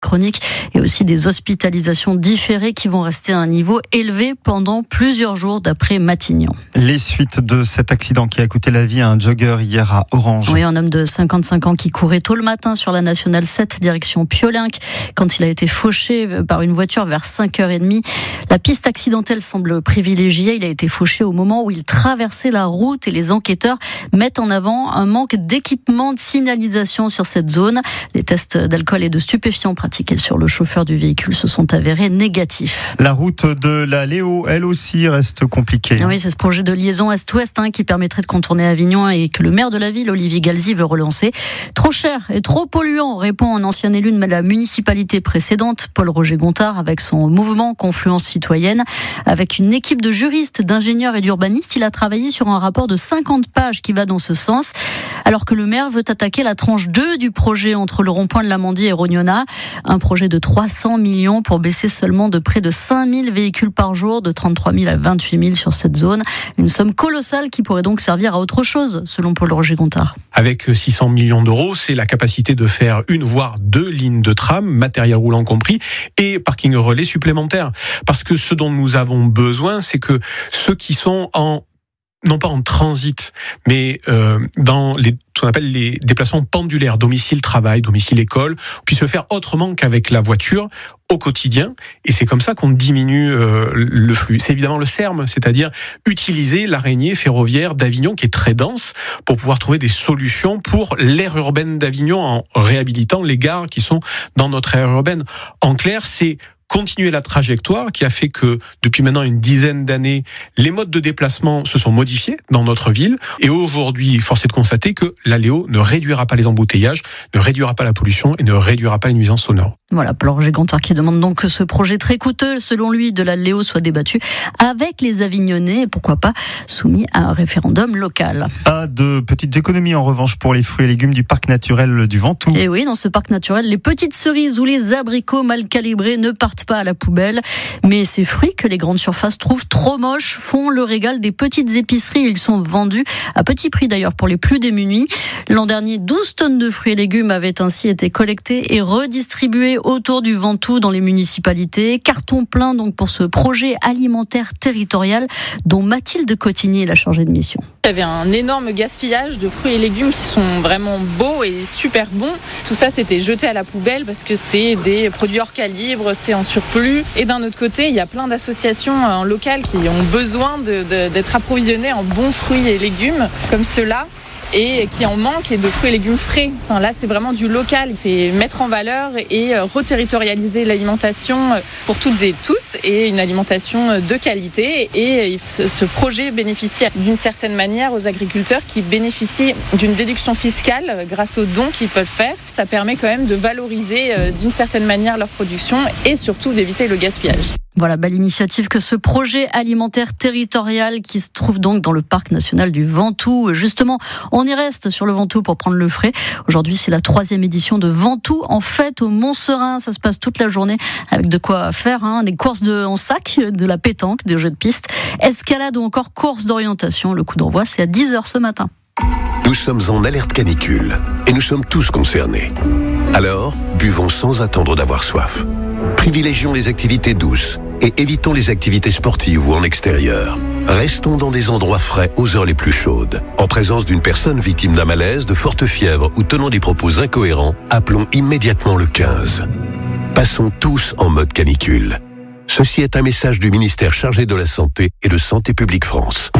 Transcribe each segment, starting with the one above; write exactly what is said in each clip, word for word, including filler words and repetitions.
chroniques et aussi des hospitalisations différées qui vont rester à un niveau élevé pendant plusieurs jours d'après Matignon. Les suites de cet accident qui a coûté la vie à un jogger hier à Orange. Oui, un homme de cinquante-cinq ans qui courait tôt le matin sur la nationale sept direction Piolenc quand il a été fauché par une voiture vers cinq heures trente. La piste accidentelle semble privilégiée. Il a été fauché au moment où il traversait la route et les enquêteurs mettent en avant un manque d'équipement de signalisation sur cette zone. Les tests d'alcool et de stupéfiants pratiqués sur le chauffeur du véhicule se sont avérés négatifs. La route de la Léo, elle aussi, reste compliquée. Oui, c'est ce projet de liaison est-ouest hein, qui permettrait de contourner Avignon et que le maire de la ville, Olivier Galzi, veut relancer. Trop cher et trop polluant, répond un ancien élu de la municipalité précédente, Paul-Roger Gontard, avec son mouvement Confluence Citoyenne. Avec une équipe de juristes, d'ingénieurs et d'urbanistes, il a travaillé sur un rapport de cinquante pages qui va dans ce sens. Alors que le maire veut attaquer la tranche deux du projet entre le rond-point de l'Amandier et Rognona. Un projet de trois cents millions pour baisser seulement de près de cinq mille véhicules par jour, de trente-trois mille à vingt-huit mille sur cette zone. Une somme colossale qui pourrait donc servir à autre chose, selon Paul-Roger Gontard. Avec six cents millions d'euros, c'est la capacité de faire une voire deux lignes de tram, matériel roulant compris, et parking relais supplémentaires. Parce que ce dont nous avons besoin, c'est que ceux qui sont en non pas en transit, mais euh, dans les, ce qu'on appelle les déplacements pendulaires, domicile-travail, domicile-école, puissent le faire autrement qu'avec la voiture au quotidien. Et c'est comme ça qu'on diminue euh, le flux. C'est évidemment le C E R M, c'est-à-dire utiliser l'araignée ferroviaire d'Avignon qui est très dense pour pouvoir trouver des solutions pour l'aire urbaine d'Avignon en réhabilitant les gares qui sont dans notre aire urbaine. En clair, c'est continuer la trajectoire qui a fait que depuis maintenant une dizaine d'années, les modes de déplacement se sont modifiés dans notre ville. Et aujourd'hui, force est de constater que la Léo ne réduira pas les embouteillages, ne réduira pas la pollution et ne réduira pas les nuisances sonores. Voilà, Paul-Roger Gontard qui demande donc que ce projet très coûteux, selon lui, de la Léo soit débattu avec les Avignonnais et pourquoi pas soumis à un référendum local. Pas de petites économies en revanche pour les fruits et légumes du parc naturel du Ventoux. Et oui, dans ce parc naturel, les petites cerises ou les abricots mal calibrés ne partent pas à la poubelle. Mais ces fruits que les grandes surfaces trouvent trop moches font le régal des petites épiceries. Ils sont vendus à petit prix d'ailleurs pour les plus démunis. L'an dernier, douze tonnes de fruits et légumes avaient ainsi été collectées et redistribuées autour du Ventoux dans les municipalités. Carton plein donc pour ce projet alimentaire territorial dont Mathilde Cotigny est la chargée de mission. Il y avait un énorme gaspillage de fruits et légumes qui sont vraiment beaux et super bons. Tout ça, c'était jeté à la poubelle parce que c'est des produits hors calibre, c'est en surplus. Et d'un autre côté, il y a plein d'associations locales qui ont besoin de, de, d'être approvisionnées en bons fruits et légumes comme ceux-là, et qui en manquent, et de fruits et légumes frais. Enfin, là, c'est vraiment du local. C'est mettre en valeur et reterritorialiser l'alimentation pour toutes et tous, et une alimentation de qualité. Et ce, ce projet bénéficie d'une certaine manière aux agriculteurs qui bénéficient d'une déduction fiscale grâce aux dons qu'ils peuvent faire. Ça permet quand même de valoriser d'une certaine manière leur production et surtout d'éviter le gaspillage. Voilà, belle initiative que ce projet alimentaire territorial qui se trouve donc dans le parc national du Ventoux. Justement, on y reste sur le Ventoux pour prendre le frais. Aujourd'hui, c'est la troisième édition de Ventoux en fête au Montserein. Ça se passe toute la journée avec de quoi faire, hein, des courses de, en sac, de la pétanque, des jeux de piste, escalade ou encore course d'orientation. Le coup d'envoi, c'est à dix heures ce matin. Nous sommes en alerte canicule et nous sommes tous concernés. Alors, buvons sans attendre d'avoir soif. Privilégions les activités douces et évitons les activités sportives ou en extérieur. Restons dans des endroits frais aux heures les plus chaudes. En présence d'une personne victime d'un malaise, de forte fièvre ou tenant des propos incohérents, appelons immédiatement le quinze. Passons tous en mode canicule. Ceci est un message du ministère chargé de la Santé et de Santé publique France.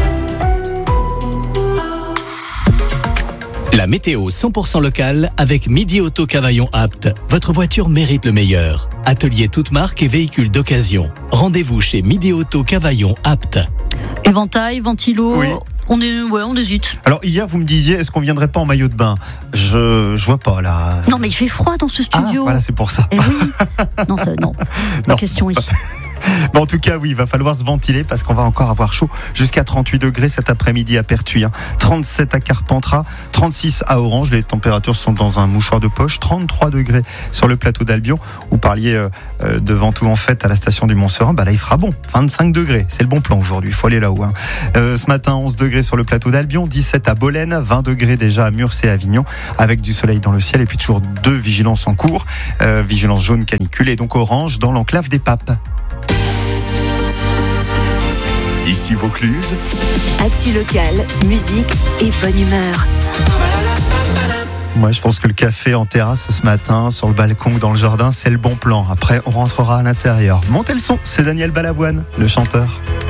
La météo cent pour cent locale avec Midi Auto Cavaillon Apt. Votre voiture mérite le meilleur. Atelier toute marque et véhicules d'occasion. Rendez-vous chez Midi Auto Cavaillon Apt. Éventail, ventilo, oui. on, est, ouais, on hésite. Alors hier vous me disiez, est-ce qu'on viendrait pas en maillot de bain ? Je je vois pas là. Non mais il fait froid dans ce studio. Ah, voilà, c'est pour ça. Eh oui. Non, ça, non. La non. question ici. Bon, en tout cas, oui, il va falloir se ventiler parce qu'on va encore avoir chaud jusqu'à trente-huit degrés cet après-midi à Pertuis, hein. trente-sept à Carpentras, trente-six à Orange. Les températures sont dans un mouchoir de poche. trente-trois degrés sur le plateau d'Albion. Vous parliez euh, de Ventoux en fête à la station du Mont-Serein. Bah là, il fera bon. vingt-cinq degrés. C'est le bon plan aujourd'hui. Il faut aller là-haut, hein. Euh, ce matin, onze degrés sur le plateau d'Albion, dix-sept à Bolène, vingt degrés déjà à Murs et Avignon, avec du soleil dans le ciel et puis toujours deux vigilances en cours. Euh, vigilance jaune canicule et donc orange dans l'enclave des Papes. Ici Vaucluse. Actu locale, musique et bonne humeur. Moi, je pense que le café en terrasse ce matin, sur le balcon ou dans le jardin, c'est le bon plan. Après, on rentrera à l'intérieur. Montez le son, c'est Daniel Balavoine, le chanteur.